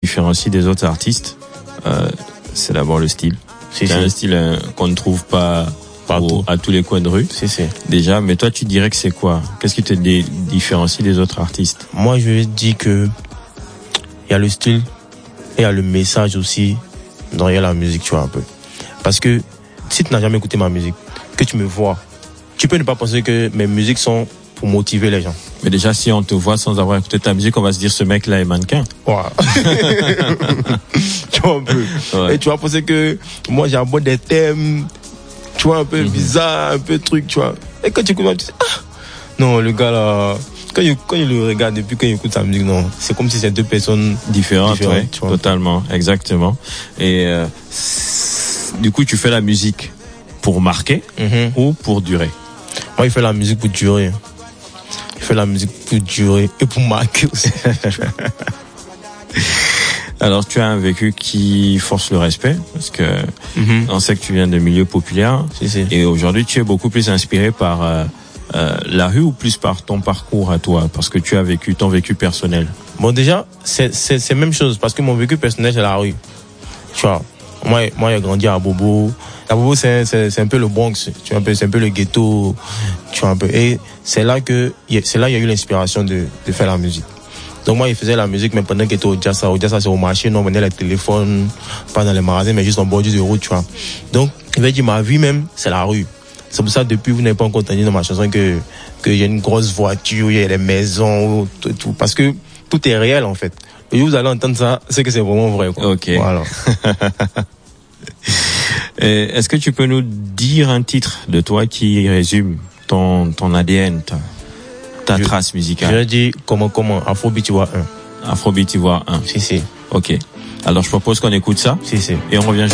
différencie des autres artistes, c'est d'abord le style. C'est un style qu'on ne trouve pas à tous les coins de rue. Déjà, mais toi, tu dirais que c'est quoi? Qu'est-ce qui te différencie des autres artistes? Moi, je vais dire que il y a le style et il y a le message aussi derrière la musique, tu vois, un peu. Parce que si tu n'as jamais écouté ma musique, que tu me vois, tu peux ne pas penser que mes musiques sont pour motiver les gens. Mais déjà, si on te voit sans avoir écouté ta musique, on va se dire ce mec-là est mannequin. Ouais. Tu vois un peu. Ouais. Et tu vas penser que moi j'aborde des thèmes, tu vois, un peu bizarres, un peu trucs, tu vois. Et quand tu écoutes, tu dis, non, le gars là, quand il le regarde et puis quand il écoute sa musique, non, c'est comme si c'était deux personnes différentes, ouais, tu vois. Totalement, exactement. Et du coup, tu fais la musique pour marquer ou pour durer? Moi, il fait la musique pour durer. Il fait la musique pour durer et pour marquer aussi. Alors, tu as un vécu qui force le respect, parce que on sait que tu viens de milieux populaires. Et aujourd'hui, tu es beaucoup plus inspiré par la rue ou plus par ton parcours à toi, parce que tu as vécu ton vécu personnel? Bon, déjà, c'est la même chose, parce que mon vécu personnel, c'est la rue. Tu vois, moi, j'ai grandi à Bobo. À Bobo, c'est un peu le Bronx, tu vois, c'est un peu le ghetto, tu vois, un peu. Et c'est là il y a eu l'inspiration de faire la musique. Donc moi, il faisait la musique, mais pendant qu'il était au Jassa, c'est au marché, non, on venait les téléphones, pas dans les magasins, mais juste en bordure de route, tu vois. Donc, il va dire, ma vie même, c'est la rue. C'est pour ça, depuis, vous n'avez pas encore entendu dans ma chanson que il y a une grosse voiture, il y a des maisons, tout, parce que tout est réel, en fait. Et vous allez entendre ça, c'est que c'est vraiment vrai, quoi. Ok. Voilà. Est-ce que tu peux nous dire un titre de toi qui résume ton ADN, ta trace musicale? Je dis comment, Afrobeat Ivoire 1. Afrobeat Ivoire 1. Si. Ok. Alors, je propose qu'on écoute ça. Si. Et on revient